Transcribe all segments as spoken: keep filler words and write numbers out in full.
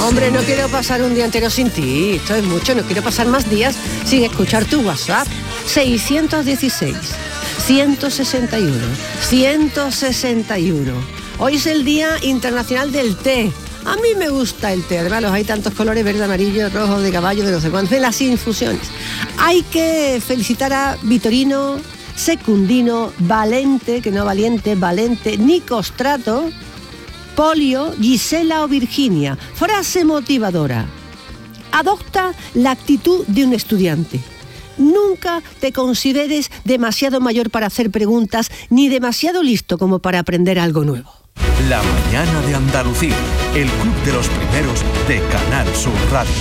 Hombre, no quiero pasar un día entero sin ti, esto es mucho, no quiero pasar más días sin escuchar tu WhatsApp. seiscientos dieciséis, ciento sesenta y uno, ciento sesenta y uno. Hoy es el Día Internacional del Té. A mí me gusta el té, además los hay tantos colores, verde, amarillo, rojo, de caballo, de no sé cuántos, de las infusiones. Hay que felicitar a Vitorino, Secundino, Valente, que no Valiente, Valente, Nicostrato, Polio, Gisela o Virginia. Frase motivadora. Adopta la actitud de un estudiante. Nunca te consideres demasiado mayor para hacer preguntas, ni demasiado listo como para aprender algo nuevo. La mañana de Andalucía, el club de los primeros de Canal Sur Radio.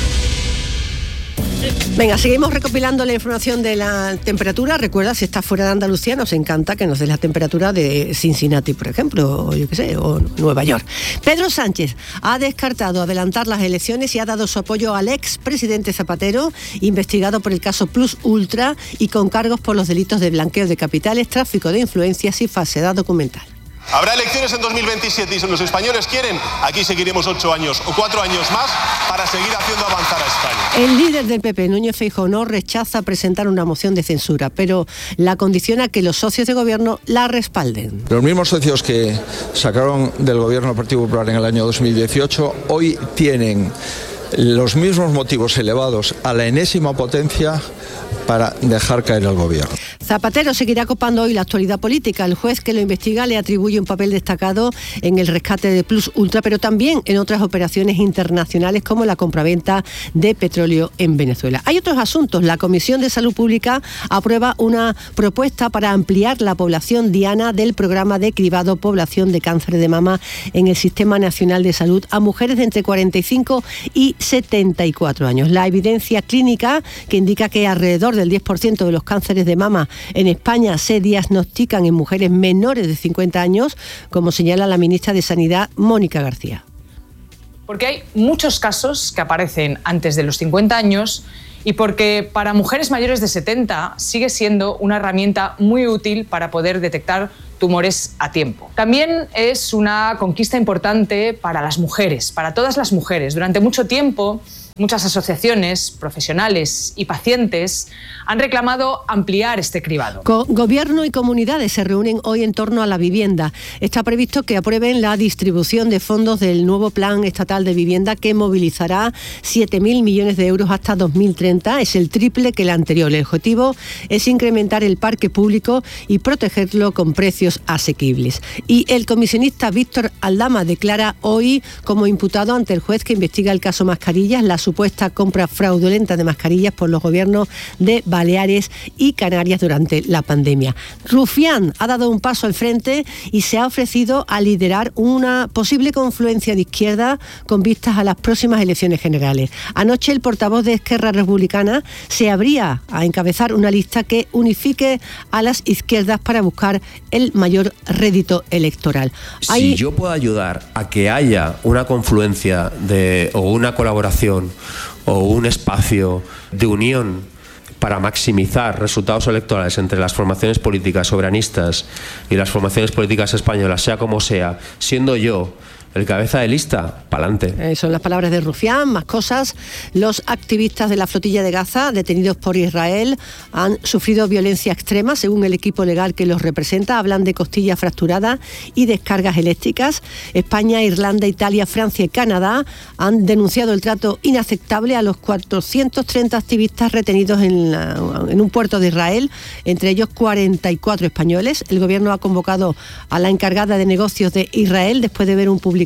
Venga, seguimos recopilando la información de la temperatura. Recuerda, si estás fuera de Andalucía, nos encanta que nos des la temperatura de Cincinnati, por ejemplo, o yo qué sé, o Nueva York. Pedro Sánchez ha descartado adelantar las elecciones y ha dado su apoyo al expresidente Zapatero, investigado por el caso Plus Ultra y con cargos por los delitos de blanqueo de capitales, tráfico de influencias y falsedad documental. Habrá elecciones en dos mil veintisiete y si los españoles quieren, aquí seguiremos ocho años o cuatro años más para seguir haciendo avanzar a España. El líder del P P, Núñez Feijóo, no rechaza presentar una moción de censura, pero la condiciona que los socios de gobierno la respalden. Los mismos socios que sacaron del gobierno del Partido Popular en el año dos mil dieciocho hoy tienen los mismos motivos elevados a la enésima potencia para dejar caer al gobierno. Zapatero seguirá copando hoy la actualidad política. El juez que lo investiga le atribuye un papel destacado en el rescate de Plus Ultra, pero también en otras operaciones internacionales como la compraventa de petróleo en Venezuela. Hay otros asuntos. La Comisión de Salud Pública aprueba una propuesta para ampliar la población diana del programa de cribado población de cáncer de mama en el Sistema Nacional de Salud a mujeres de entre cuarenta y cinco y setenta y cuatro años. La evidencia clínica que indica que alrededor del diez por ciento de los cánceres de mama en España se diagnostican en mujeres menores de cincuenta años, como señala la ministra de Sanidad, Mónica García. Porque hay muchos casos que aparecen antes de los cincuenta años y porque para mujeres mayores de setenta sigue siendo una herramienta muy útil para poder detectar tumores a tiempo. También es una conquista importante para las mujeres, para todas las mujeres. Durante mucho tiempo, muchas asociaciones, profesionales y pacientes han reclamado ampliar este cribado. Co- Gobierno y comunidades se reúnen hoy en torno a la vivienda. Está previsto que aprueben la distribución de fondos del nuevo Plan Estatal de Vivienda que movilizará siete mil millones de euros hasta dos mil treinta. Es el triple que el anterior. El objetivo es incrementar el parque público y protegerlo con precios asequibles. Y el comisionista Víctor Aldama declara hoy como imputado ante el juez que investiga el caso Mascarillas la supuesta compra fraudulenta de mascarillas por los gobiernos de Baleares y Canarias durante la pandemia. Rufián ha dado un paso al frente y se ha ofrecido a liderar una posible confluencia de izquierda con vistas a las próximas elecciones generales. Anoche el portavoz de Esquerra Republicana se abría a encabezar una lista que unifique a las izquierdas para buscar el mayor rédito electoral. Hay... Si yo puedo ayudar a que haya una confluencia de, o una colaboración o un espacio de unión para maximizar resultados electorales entre las formaciones políticas soberanistas y las formaciones políticas españolas, sea como sea, siendo yo el cabeza de lista, pa'lante. Eh, son las palabras de Rufián, más cosas. Los activistas de la flotilla de Gaza, detenidos por Israel, han sufrido violencia extrema, según el equipo legal que los representa. Hablan de costillas fracturadas y descargas eléctricas. España, Irlanda, Italia, Francia y Canadá han denunciado el trato inaceptable a los cuatrocientos treinta activistas retenidos en, la, en un puerto de Israel, entre ellos cuarenta y cuatro españoles. El gobierno ha convocado a la encargada de negocios de Israel después de ver un publicado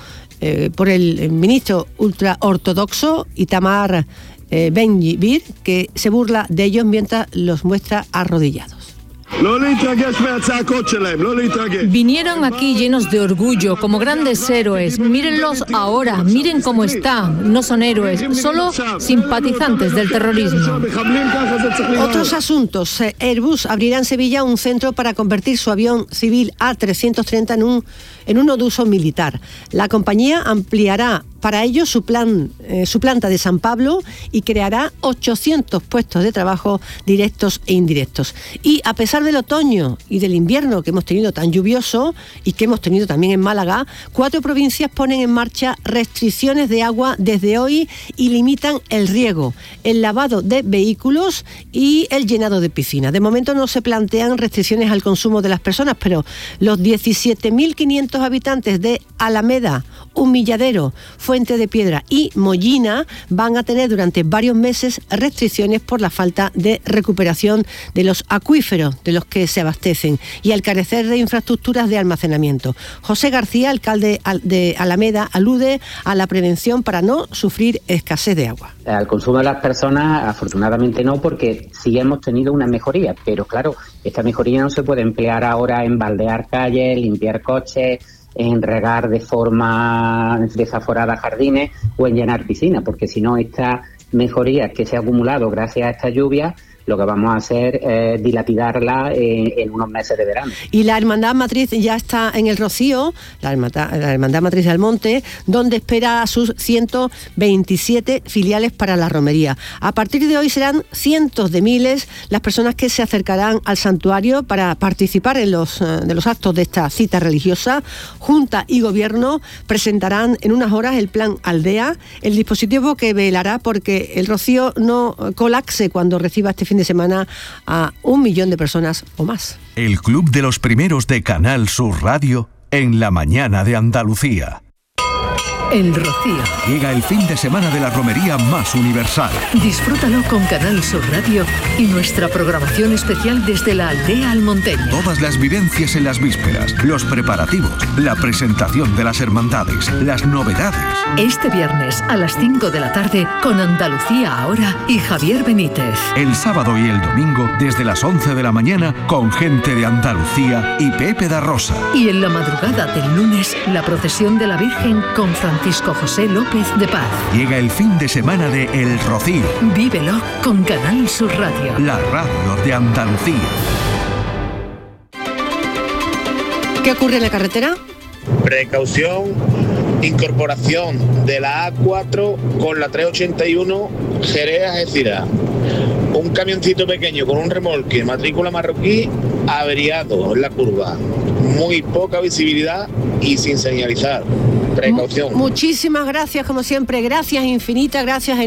eh, por el ministro ultraortodoxo Itamar eh, Ben-Gvir, que se burla de ellos mientras los muestra arrodillados. Vinieron aquí llenos de orgullo, como grandes héroes. Mírenlos ahora, miren cómo están. No son héroes, solo simpatizantes del terrorismo. Otros asuntos. Airbus abrirá en Sevilla un centro para convertir su avión civil A trescientos treinta en, un, en uno de uso militar. La compañía ampliará para ello su, plan, eh, su planta de San Pablo y creará ochocientos puestos de trabajo directos e indirectos. Y a pesar del otoño y del invierno que hemos tenido tan lluvioso y que hemos tenido también en Málaga, cuatro provincias ponen en marcha restricciones de agua desde hoy y limitan el riego, el lavado de vehículos y el llenado de piscinas. De momento no se plantean restricciones al consumo de las personas, pero los diecisiete mil quinientos habitantes de Alameda, Humilladero, Fuente de Piedra y Mollina van a tener durante varios meses restricciones por la falta de recuperación de los acuíferos de los que se abastecen y al carecer de infraestructuras de almacenamiento. José García, alcalde de Alameda, alude a la prevención para no sufrir escasez de agua. Al consumo de las personas, afortunadamente no, porque sí hemos tenido una mejoría, pero claro, esta mejoría no se puede emplear ahora en baldear calles, limpiar coches, en regar de forma desaforada jardines o en llenar piscinas, porque si no, esta mejoría que se ha acumulado gracias a esta lluvia, lo que vamos a hacer es dilapidarla en, en unos meses de verano. Y la Hermandad Matriz ya está en el Rocío, la Hermandad, la Hermandad Matriz del Monte, donde espera a sus ciento veintisiete filiales para la romería. A partir de hoy serán cientos de miles las personas que se acercarán al santuario para participar en los, de los actos de esta cita religiosa. Junta y Gobierno presentarán en unas horas el plan Aldea, el dispositivo que velará porque el Rocío no colapse cuando reciba este fin de semana a un millón de personas o más. El Club de los Primeros de Canal Sur Radio en la mañana de Andalucía. El Rocío. Llega el fin de semana de la romería más universal. Disfrútalo con Canal Sur Radio y nuestra programación especial desde la aldea almonteña. Todas las vivencias en las vísperas, los preparativos, la presentación de las hermandades, las novedades. Este viernes a las cinco de la tarde con Andalucía Ahora y Javier Benítez. El sábado y el domingo desde las once de la mañana con gente de Andalucía y Pepe da Rosa. Y en la madrugada del lunes la procesión de la Virgen con Francisco José López de Paz. Llega el fin de semana de El Rocío. Vívelo con Canal Sur Radio. La radio de Andalucía. ¿Qué ocurre en la carretera? Precaución, incorporación de la A cuatro con la trescientos ochenta y uno Jerez-Algeciras. Un camioncito pequeño con un remolque, matrícula marroquí, averiado en la curva. Muy poca visibilidad y sin señalizar. Precaución. Muchísimas gracias, como siempre. Gracias infinitas, gracias.